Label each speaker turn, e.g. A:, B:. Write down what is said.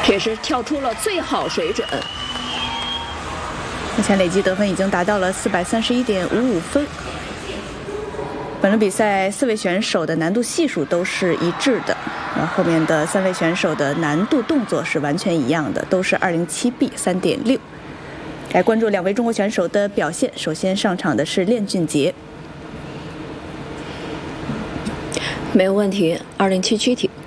A: 也是跳出了最好水准。
B: 目前累计得分已经达到了431.55分。本轮比赛4位选手的难度系数都是一致的，后面的3位选手的难度动作是完全一样的，都是207B 3.6。来关注2位中国选手的表现。首先上场的是练俊杰，
A: 没有问题，207躯体。